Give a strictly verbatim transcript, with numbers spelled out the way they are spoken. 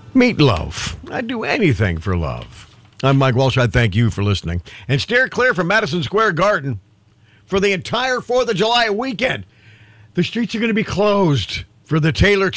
Meatloaf. I'd do anything for love. I'm Mike Walsh. I thank you for listening. And steer clear from Madison Square Garden for the entire fourth of July weekend. The streets are going to be closed for the Taylor